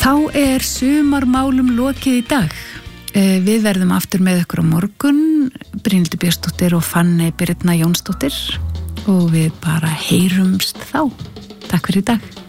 Þá sumarmálum lokið í dag. Við verðum aftur með ykkur á morgun, Brynhildur Björnsdóttir og Fanney Birna Jónsdóttir, og við bara heyrumst þá. Takk fyrir í dag.